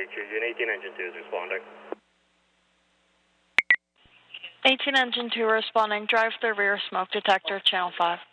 Unit 18 Engine 2 is responding. 18 Engine 2 responding. Drive the rear smoke detector, channel 5.